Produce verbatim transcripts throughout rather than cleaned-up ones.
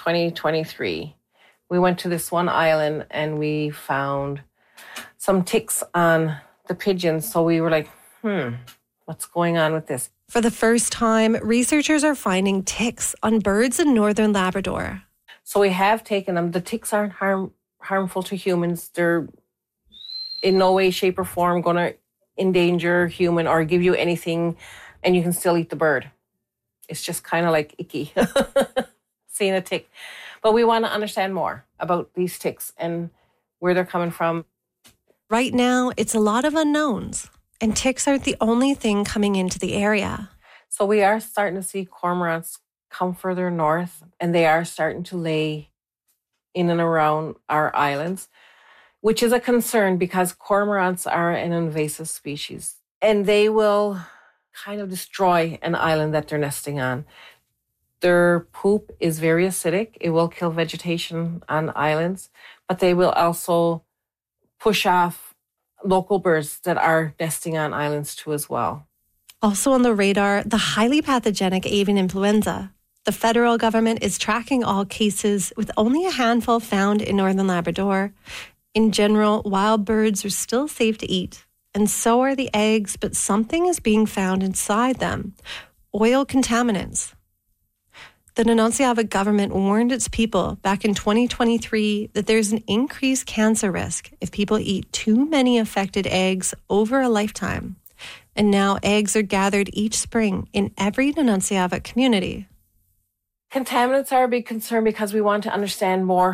twenty twenty-three, we went to this one island and we found some ticks on the pigeons. So we were like, hmm, what's going on with this? For the first time, researchers are finding ticks on birds in northern Labrador. So we have taken them. The ticks aren't harm, harmful to humans. They're in no way, shape, or form going to endanger human or give you anything, and you can still eat the bird. It's just kind of like icky seeing a tick. But we want to understand more about these ticks and where they're coming from. Right now, it's a lot of unknowns, and ticks aren't the only thing coming into the area. So we are starting to see cormorants come further north, and they are starting to lay in and around our islands, which is a concern because cormorants are an invasive species, and they will kind of destroy an island that they're nesting on. Their poop is very acidic. It will kill vegetation on islands, but they will also push off local birds that are nesting on islands too as well. Also on the radar, the highly pathogenic avian influenza. The federal government is tracking all cases, with only a handful found in northern Labrador. In general, wild birds are still safe to eat, and so are the eggs, but something is being found inside them: oil contaminants. The Nunavut government warned its people back in twenty twenty-three that there's an increased cancer risk if people eat too many affected eggs over a lifetime. And now eggs are gathered each spring in every Nunavut community. Contaminants are a big concern because we want to understand more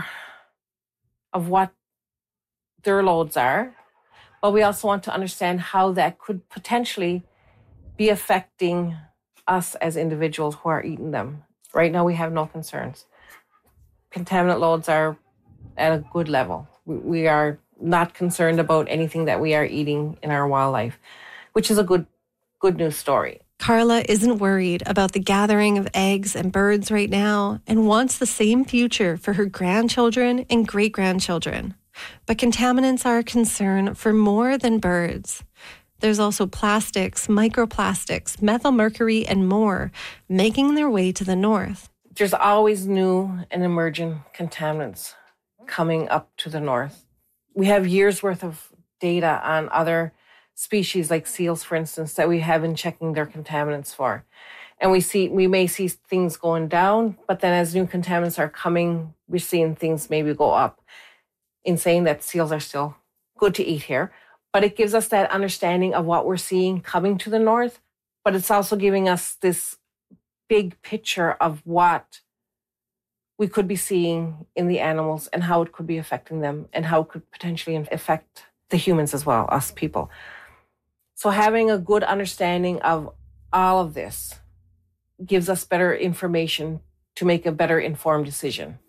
of what their loads are, but we also want to understand how that could potentially be affecting us as individuals who are eating them. Right now, we have no concerns. Contaminant loads are at a good level. We are not concerned about anything that we are eating in our wildlife, which is a good, good news story. Carla isn't worried about the gathering of eggs and birds right now and wants the same future for her grandchildren and great-grandchildren. But contaminants are a concern for more than birds. There's also plastics, microplastics, methylmercury, and more making their way to the north. There's always new and emerging contaminants coming up to the north. We have years' worth of data on other species like seals, for instance, that we have been checking their contaminants for. And we see we may see things going down, but then as new contaminants are coming, we're seeing things maybe go up. In saying that seals are still good to eat here, but it gives us that understanding of what we're seeing coming to the north, but it's also giving us this big picture of what we could be seeing in the animals and how it could be affecting them and how it could potentially affect the humans as well, us people. So having a good understanding of all of this gives us better information to make a better informed decision.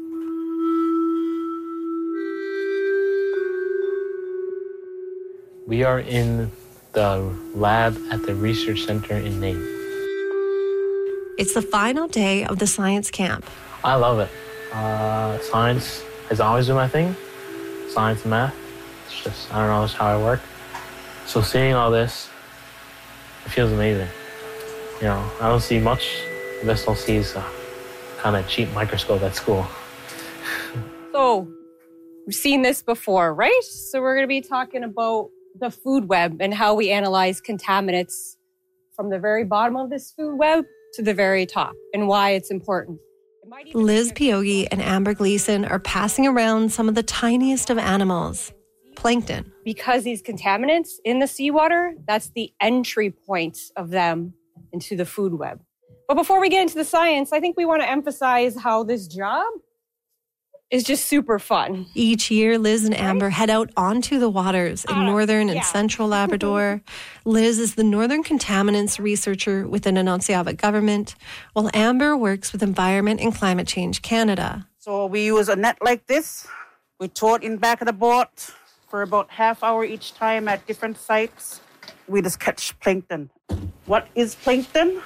We are in the lab at the Research Center in Nain. It's the final day of the science camp. I love it. Uh, science has always been my thing. Science and math. It's just, I don't know, it's how I work. So seeing all this, it feels amazing. You know, I don't see much. The best I'll see is a kind of cheap microscope at school. So, we've seen this before, right? So we're going to be talking about the food web and how we analyze contaminants from the very bottom of this food web to the very top and why it's important. It Liz Piogi and Amber Gleason are passing around some of the tiniest of animals, plankton. Because these contaminants in the seawater, that's the entry point of them into the food web. But before we get into the science, I think we want to emphasize how this job is just super fun. Each year, Liz and Amber head out onto the waters in northern and yeah. central Labrador. Liz is the northern contaminants researcher within the Nunavut government, while Amber works with Environment and Climate Change Canada. So we use a net like this. We tow it in back of the boat for about half hour each time at different sites. We just catch plankton. What is plankton?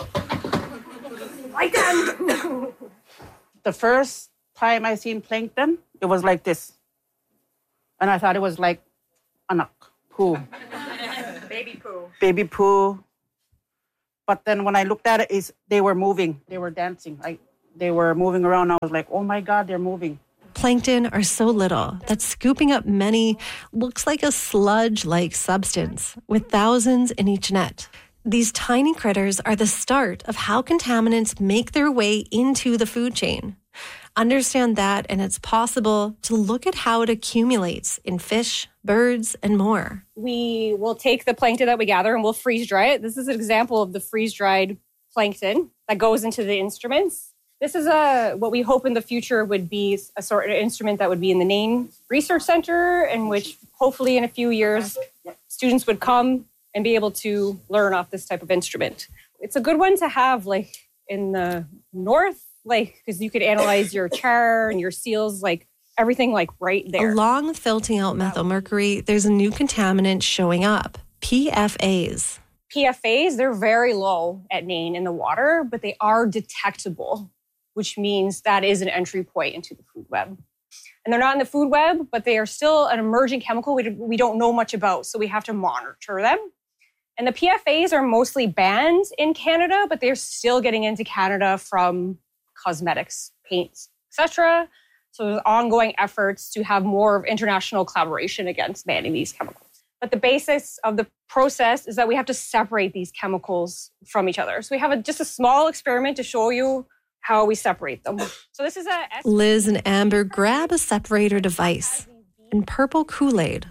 Plankton! The first time I seen plankton, it was like this. And I thought it was like anak, poo. Baby poo. Baby poo. But then when I looked at it, is they were moving. They were dancing. I, They were moving around. I was like, oh my God, they're moving. Plankton are so little that scooping up many looks like a sludge-like substance with thousands in each net. These tiny critters are the start of how contaminants make their way into the food chain. Understand that, and it's possible to look at how it accumulates in fish, birds, and more. We will take the plankton that we gather and we'll freeze dry it. This is an example of the freeze-dried plankton that goes into the instruments. This is a what we hope in the future would be a sort of instrument that would be in the Nain Research Center, in which hopefully in a few years students would come and be able to learn off this type of instrument. It's a good one to have like in the north, like because you could analyze your char and your seals, like everything like right there. Along with filtering out methylmercury, there's a new contaminant showing up, P F As. P F As, they're very low at Nain in the water, but they are detectable, which means that is an entry point into the food web. And they're not in the food web, but they are still an emerging chemical we, we don't know much about, so we have to monitor them. And the P F As are mostly banned in Canada, but they're still getting into Canada from cosmetics, paints, et cetera. So there's ongoing efforts to have more of international collaboration against banning these chemicals. But the basis of the process is that we have to separate these chemicals from each other. So we have a, just a small experiment to show you how we separate them. So this is a... Liz and Amber grab a separator device and purple Kool-Aid.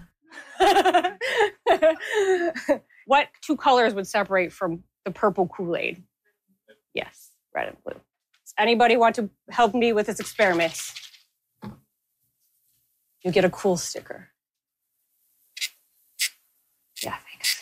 What two colors would separate from the purple Kool-Aid? Yes, red and blue. Does anybody want to help me with this experiment? You get a cool sticker. Yeah, thanks.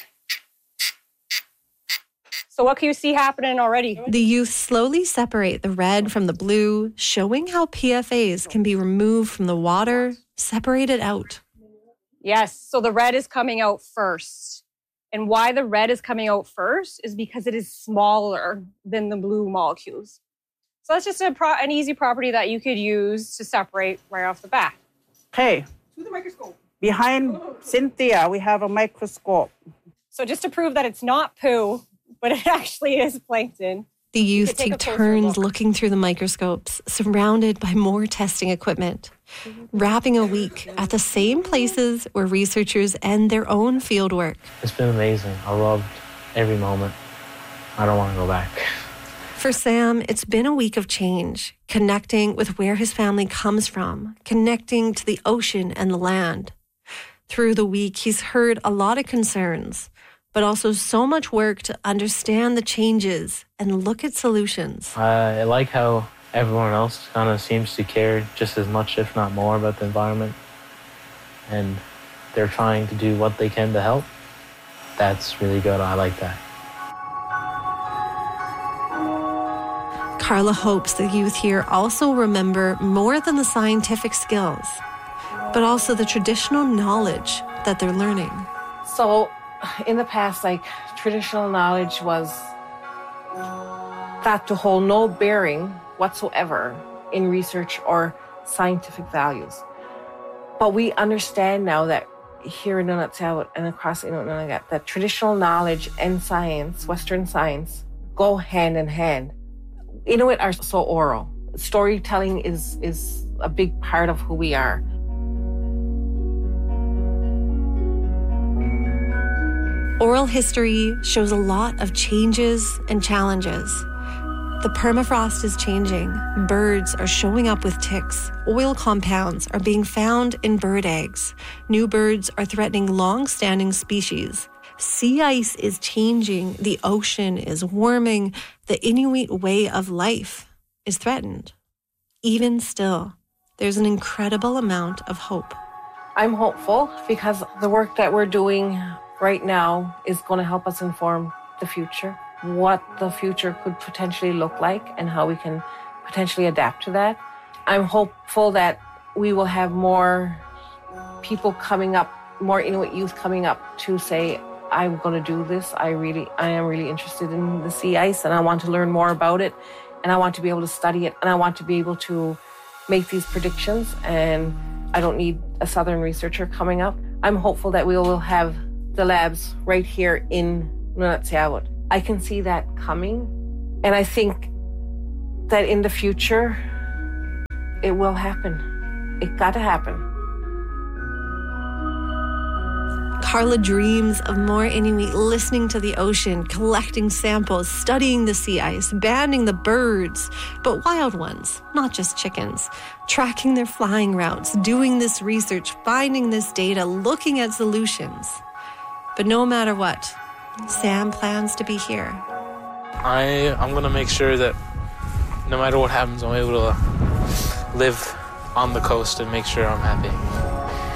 So what can you see happening already? The youth slowly separate the red from the blue, showing how P F As can be removed from the water, separated out. Yes, so the red is coming out first. And why the red is coming out first is because it is smaller than the blue molecules. So that's just a pro- an easy property that you could use to separate right off the bat. Hey, To the microscope. behind Cynthia, we have a microscope. So just to prove that it's not poo, but it actually is plankton. The youth take take, a closer turns look. looking through the microscopes, surrounded by more testing equipment, wrapping a week at the same places where researchers end their own fieldwork. It's been amazing. I loved every moment. I don't want to go back. For Sam, it's been a week of change, connecting with where his family comes from, connecting to the ocean and the land. Through the week, he's heard a lot of concerns, but also so much work to understand the changes and look at solutions. I like how everyone else kind of seems to care just as much, if not more, about the environment. And they're trying to do what they can to help. That's really good. I like that. Carla hopes the youth here also remember more than the scientific skills, but also the traditional knowledge that they're learning. So in the past, like traditional knowledge was thought to hold no bearing whatsoever in research or scientific values. But we understand now that here in Nunatsiavut and across Inuit Nunagat, that traditional knowledge and science, Western science, go hand in hand. Inuit are so oral. Storytelling is, is a big part of who we are. Oral history shows a lot of changes and challenges. The permafrost is changing. Birds are showing up with ticks. Oil compounds are being found in bird eggs. New birds are threatening long-standing species. Sea ice is changing. The ocean is warming. The Inuit way of life is threatened. Even still, there's an incredible amount of hope. I'm hopeful because the work that we're doing right now is going to help us inform the future, what the future could potentially look like and how we can potentially adapt to that. I'm hopeful that we will have more people coming up, more Inuit youth coming up to say, I'm going to do this. I really, I am really interested in the sea ice and I want to learn more about it and I want to be able to study it and I want to be able to make these predictions and I don't need a Southern researcher coming up. I'm hopeful that we will have the labs right here in Nunatsiavut. I can see that coming and I think that in the future, it will happen. It got to happen. Carla dreams of more Inuit listening to the ocean, collecting samples, studying the sea ice, banding the birds, but wild ones, not just chickens, tracking their flying routes, doing this research, finding this data, looking at solutions. But no matter what, Sam plans to be here. I, I'm going to make sure that no matter what happens, I'm able to live on the coast and make sure I'm happy.